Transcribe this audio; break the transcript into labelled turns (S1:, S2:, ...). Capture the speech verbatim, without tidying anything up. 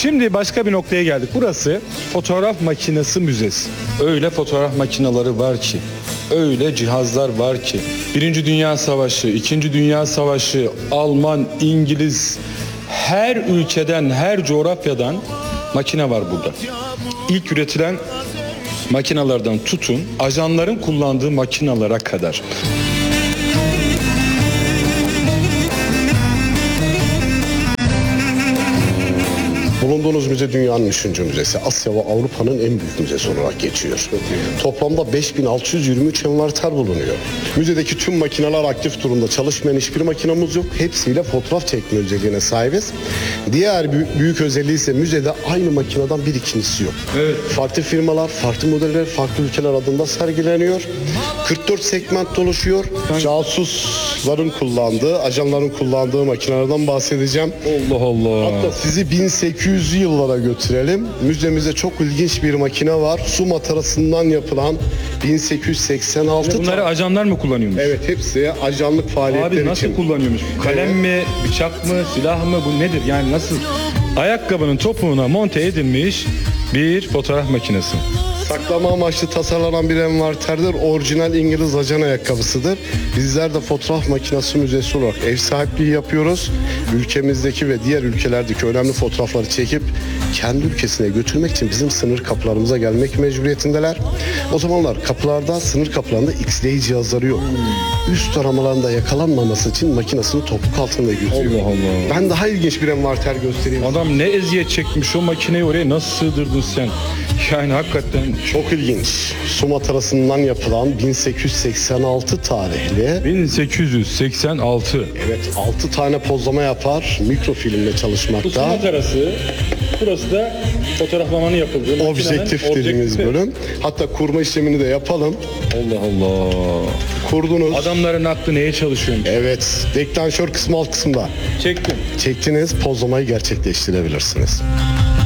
S1: Şimdi başka bir noktaya geldik. Burası fotoğraf makinesi müzesi. Öyle fotoğraf makineleri var ki, öyle cihazlar var ki. Birinci Dünya Savaşı, İkinci Dünya Savaşı, Alman, İngiliz, her ülkeden, her coğrafyadan makine var burada. İlk üretilen makinalardan tutun, ajanların kullandığı makinalara kadar.
S2: Bulunduğunuz müze dünyanın üçüncü müzesi. Asya ve Avrupa'nın en büyük müzesi olarak geçiyor. Toplamda beş bin altı yüz yirmi üç envanter bulunuyor. Müzedeki tüm makineler aktif durumda. Çalışmayan hiçbir makinamız yok. Hepsiyle fotoğraf çekme özelliğine sahibiz. Diğer büyük, büyük özelliği ise müzede aynı makineden bir ikincisi yok.
S1: Evet.
S2: Farklı firmalar, farklı modeller, farklı ülkeler adında sergileniyor. kırk dört segment oluşuyor. Casusların kullandığı, ajanların kullandığı makinelerden bahsedeceğim.
S1: Allah Allah.
S2: Hatta sizi bin sekiz yüzlü yıllara götürelim. Müzemizde çok ilginç bir makine var. Su matarasından yapılan bin sekiz yüz seksen altı
S1: Bunları
S2: ta-
S1: ajanlar mı kullanıyormuş?
S2: Evet, hepsi ajanlık faaliyetler
S1: Abi nasıl
S2: için.
S1: kullanıyormuş? Kalem mi, bıçak mı, silah mı, bu nedir? Yani nasıl? Ayakkabının topuğuna monte edilmiş bir fotoğraf makinesi.
S2: Saklama amaçlı tasarlanan bir envanterdir. Orijinal İngiliz ajan ayakkabısıdır. Bizler de fotoğraf makinesi müzesi olarak ev sahipliği yapıyoruz. Ülkemizdeki ve diğer ülkelerdeki önemli fotoğrafları çekip kendi ülkesine götürmek için bizim sınır kapılarımıza gelmek mecburiyetindeler. O zamanlar kapılarda, sınır kapılarında X-ray cihazları yok. Üst aramalarında yakalanmaması için makinesini topuk altında götürüyor.
S1: Allah Allah.
S2: Ben daha ilginç bir envanter göstereyim.
S1: Adam ne eziyet çekmiş, o makineyi oraya nasıl sığdırdın sen? Yani hakikaten
S2: Çok ilginç. Su matarasından yapılan bin sekiz yüz seksen altı tarihli.
S1: bin sekiz yüz seksen altı.
S2: Evet, altı tane pozlama yapar. Mikrofilmle
S1: Bu su
S2: çalışmakta.
S1: matarası, burası da fotoğraflamanın yapıldığı makinenin
S2: Objektif dediğimiz
S1: objektifi.
S2: bölüm. Hatta kurma işlemini de yapalım.
S1: Allah Allah.
S2: Kurdunuz.
S1: Adamların aklı neye çalışıyormuş?
S2: Evet, deklanşör kısmı alt kısımda.
S1: Çektim.
S2: Çektiniz, pozlamayı gerçekleştirebilirsiniz.